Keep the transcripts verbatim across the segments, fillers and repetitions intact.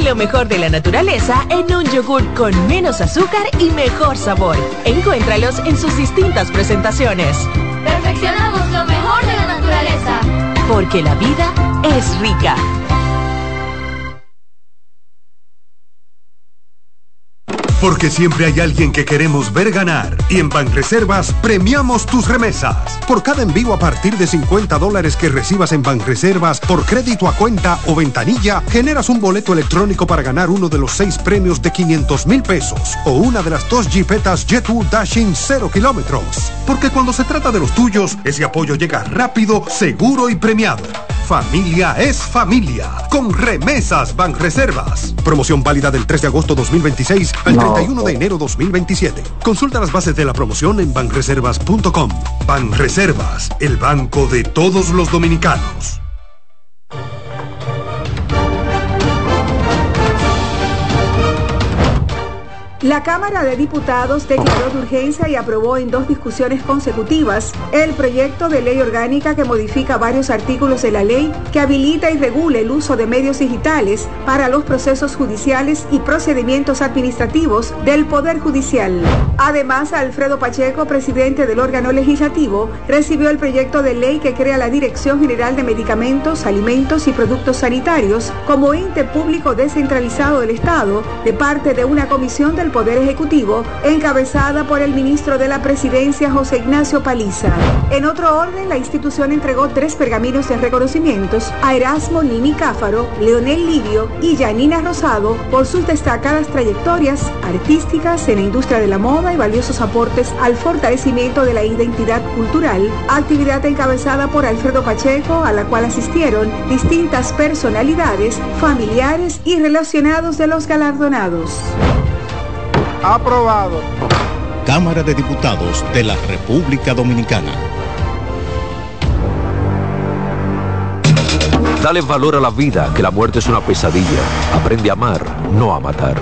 Lo mejor de la naturaleza en un yogur con menos azúcar y mejor sabor. Encuéntralos en sus distintas presentaciones. Perfeccionamos lo mejor de la naturaleza. Porque la vida es rica. Porque siempre hay alguien que queremos ver ganar. Y en Banreservas premiamos tus remesas. Por cada envío a partir de cincuenta dólares que recibas en Banreservas por crédito a cuenta o ventanilla, generas un boleto electrónico para ganar uno de los seis premios de quinientos mil pesos o una de las dos jipetas Jet-U Dashing cero kilómetros. Porque cuando se trata de los tuyos, ese apoyo llega rápido, seguro y premiado. Familia es familia. Con Remesas Banreservas. Promoción válida del tres de agosto dos mil veintiséis al no. treinta y uno de enero dos mil veintisiete. Consulta las bases de la promoción en banreservas punto com. Banreservas, el banco de todos los dominicanos. La Cámara de Diputados declaró de urgencia y aprobó en dos discusiones consecutivas el proyecto de ley orgánica que modifica varios artículos de la ley que habilita y regula el uso de medios digitales para los procesos judiciales y procedimientos administrativos del Poder Judicial. Además, Alfredo Pacheco, presidente del órgano legislativo, recibió el proyecto de ley que crea la Dirección General de Medicamentos, Alimentos y Productos Sanitarios como ente público descentralizado del Estado de parte de una comisión del Poder Ejecutivo, encabezada por el ministro de la Presidencia, José Ignacio Paliza. En otro orden, la institución entregó tres pergaminos de reconocimientos a Erasmo Nini Cáfaro, Leonel Livio y Yanina Rosado por sus destacadas trayectorias artísticas en la industria de la moda y valiosos aportes al fortalecimiento de la identidad cultural, actividad encabezada por Alfredo Pacheco, a la cual asistieron distintas personalidades, familiares y relacionados de los galardonados. Aprobado. Cámara de Diputados de la República Dominicana. Dale valor a la vida, que la muerte es una pesadilla. Aprende a amar, no a matar.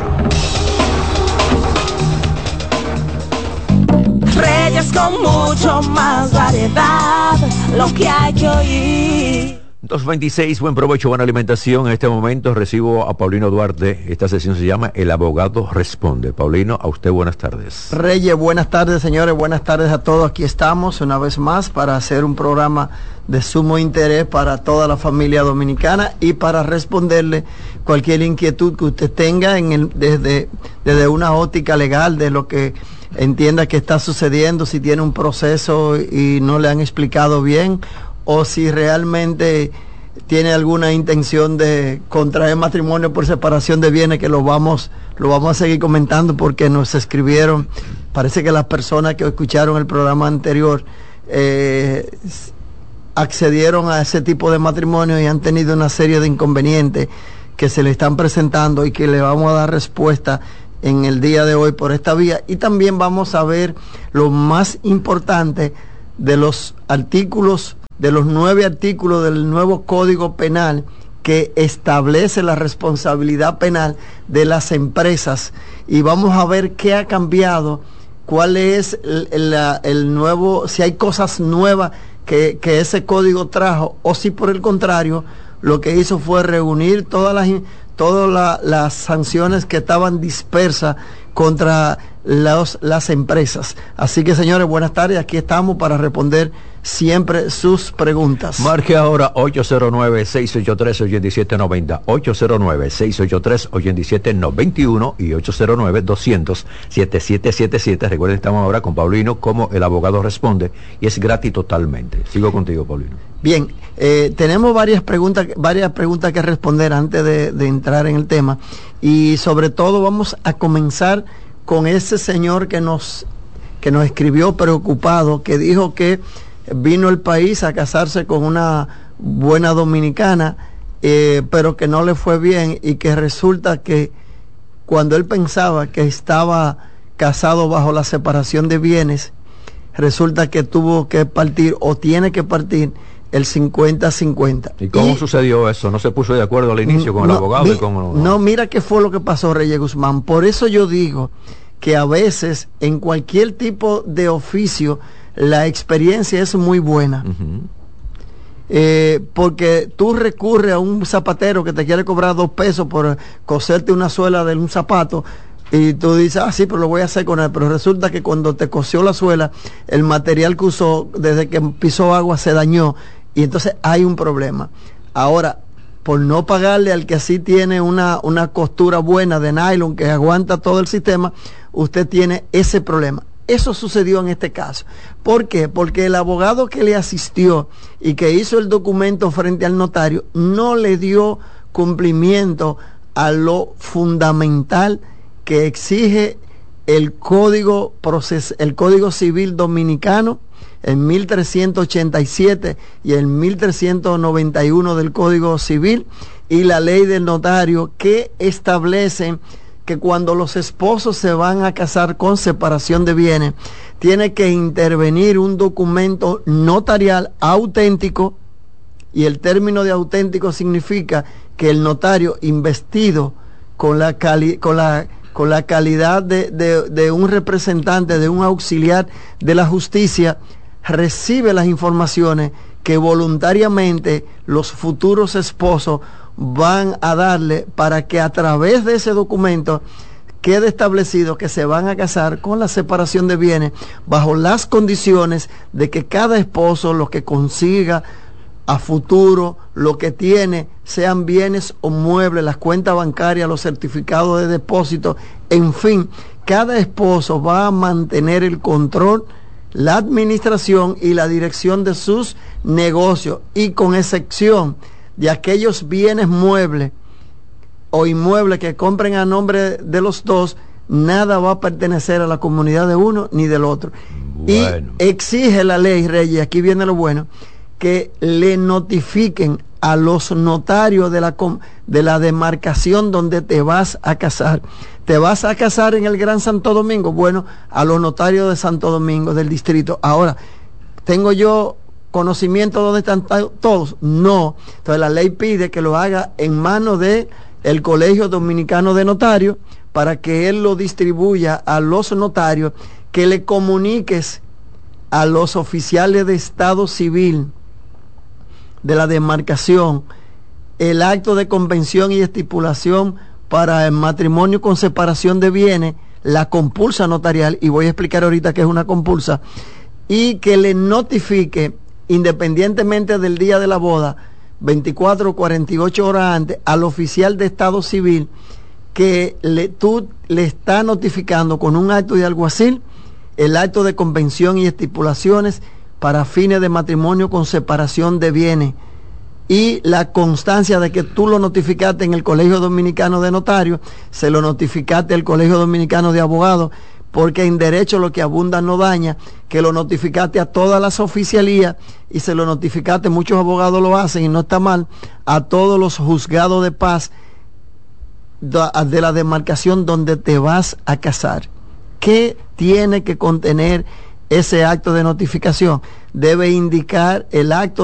Reyes con mucho más variedad, lo que hay que oír. dos veintiséis, buen provecho, buena alimentación. En este momento recibo a Paulino Duarte. Esta sesión se llama El Abogado Responde. Paulino, a usted buenas tardes. Reyes, buenas tardes, señores, buenas tardes a todos. Aquí estamos una vez más para hacer un programa de sumo interés para toda la familia dominicana y para responderle cualquier inquietud que usted tenga en el, desde, desde una óptica legal de lo que entienda que está sucediendo, si tiene un proceso y no le han explicado bien, o si realmente tiene alguna intención de contraer matrimonio por separación de bienes, que lo vamos, lo vamos a seguir comentando porque nos escribieron. Parece que las personas que escucharon el programa anterior eh, accedieron a ese tipo de matrimonio y han tenido una serie de inconvenientes que se le están presentando y que le vamos a dar respuesta en el día de hoy por esta vía. Y también vamos a ver lo más importante de los artículos, de los nueve artículos del nuevo Código Penal que establece la responsabilidad penal de las empresas, y vamos a ver qué ha cambiado, cuál es el, el, el nuevo, si hay cosas nuevas que, que ese código trajo, o si por el contrario lo que hizo fue reunir todas las, todas la, las sanciones que estaban dispersas contra los, las empresas. Así que, señores, buenas tardes, aquí estamos para responder siempre sus preguntas. Marque ahora ocho cero nueve, seis ocho tres, ocho siete nueve cero, ocho cero nueve, seis ocho tres, ocho siete nueve uno y ocho cero nueve, dos cero cero, siete siete siete siete. Recuerden, estamos ahora con Paulino como El Abogado Responde, y es gratis totalmente. Sigo contigo, Paulino. Bien, eh, tenemos varias preguntas, varias preguntas que responder antes de, de entrar en el tema, y sobre todo vamos a comenzar con ese señor que nos, que nos escribió preocupado, que dijo que vino al país a casarse con una buena dominicana, eh, pero que no le fue bien, y que resulta que cuando él pensaba que estaba casado bajo la separación de bienes, resulta que tuvo que partir o tiene que partir el cincuenta cincuenta. ¿Y cómo y, sucedió eso? ¿No se puso de acuerdo al inicio con no, el abogado? Mi, y con, no, no, mira qué fue lo que pasó, Reyes Guzmán. Por eso yo digo que a veces en cualquier tipo de oficio la experiencia es muy buena. Uh-huh. eh, porque tú recurres a un zapatero que te quiere cobrar dos pesos por coserte una suela de un zapato, y tú dices, ah, sí, pero lo voy a hacer con él, pero resulta que cuando te cosió la suela, el material que usó desde que pisó agua se dañó, y entonces hay un problema. Ahora, por no pagarle al que así tiene una, una costura buena de nylon que aguanta todo el sistema, usted tiene ese problema. Eso sucedió en este caso. ¿Por qué? Porque el abogado que le asistió y que hizo el documento frente al notario no le dio cumplimiento a lo fundamental que exige el Código Proces- el Código Civil Dominicano, en mil trescientos ochenta y siete y en mil trescientos noventa y uno del Código Civil, y la ley del notario, que establecen que cuando los esposos se van a casar con separación de bienes, tiene que intervenir un documento notarial auténtico, y el término de auténtico significa que el notario investido con la cali- con la con la calidad de, de, de un representante, de un auxiliar de la justicia, recibe las informaciones que voluntariamente los futuros esposos van a darle, para que a través de ese documento quede establecido que se van a casar con la separación de bienes bajo las condiciones de que cada esposo lo que consiga a futuro, lo que tiene, sean bienes o muebles, las cuentas bancarias, los certificados de depósito, en fin, cada esposo va a mantener el control, la administración y la dirección de sus negocios, y con excepción de aquellos bienes muebles o inmuebles que compren a nombre de los dos, nada va a pertenecer a la comunidad de uno ni del otro. Bueno. Y exige la ley, Reyes, aquí viene lo bueno, que le notifiquen a los notarios de la, de la demarcación donde te vas a casar. ¿Te vas a casar en el Gran Santo Domingo? Bueno, a los notarios de Santo Domingo, del distrito. Ahora, ¿tengo yo conocimiento de dónde están todos? No. Entonces la ley pide que lo haga en manos de el Colegio Dominicano de Notarios, para que él lo distribuya a los notarios, que le comuniques a los oficiales de Estado Civil de la demarcación el acto de convención y estipulación para el matrimonio con separación de bienes, la compulsa notarial, y voy a explicar ahorita qué es una compulsa, y que le notifique, independientemente del día de la boda, veinticuatro o cuarenta y ocho horas antes, al oficial de Estado Civil, que le, tú le está notificando con un acto de alguacil el acto de convención y estipulaciones para fines de matrimonio con separación de bienes, y la constancia de que tú lo notificaste en el Colegio Dominicano de Notarios, se lo notificaste al Colegio Dominicano de Abogados, porque en derecho lo que abunda no daña, que lo notificaste a todas las oficialías, y se lo notificaste, muchos abogados lo hacen y no está mal, a todos los juzgados de paz de la demarcación donde te vas a casar. ¿Qué tiene que contener ese acto de notificación? Debe indicar el acto